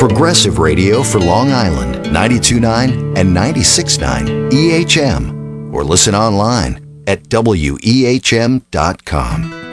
Progressive Radio for Long Island, 92.9 and 96.9 EHM. Or listen online at wehm.com.